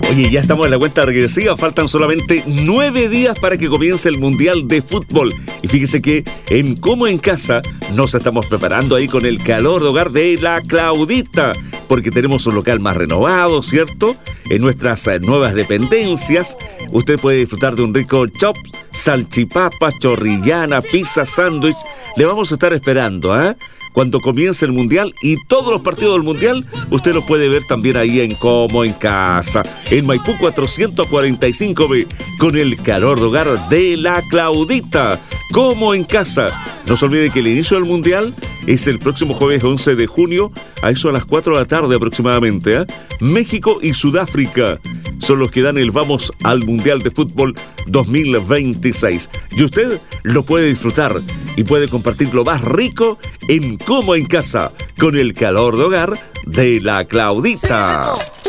Oye, ya estamos en la cuenta regresiva, faltan solamente 9 días para que comience el Mundial de Fútbol. Y fíjese que en Como en Casa nos estamos preparando ahí con el calor de hogar de La Claudita, porque tenemos un local más renovado, ¿cierto? En nuestras nuevas dependencias, usted puede disfrutar de un rico chop, salchipapa, chorrillana, pizza, sándwich. Le vamos a estar esperando, ¿eh? Cuando comience el Mundial, y todos los partidos del Mundial usted los puede ver también ahí en Como en Casa, en Maipú 445B, con el calor de hogar de La Claudita. Como en Casa. No se olvide que el inicio del Mundial es el próximo jueves 11 de junio, a eso a las 4 de la tarde aproximadamente, ¿eh? México y Sudáfrica son los que dan el vamos al Mundial de Fútbol 2026. Y usted lo puede disfrutar y puede compartir lo más rico en Como en Casa, con el calor de hogar de La Claudita.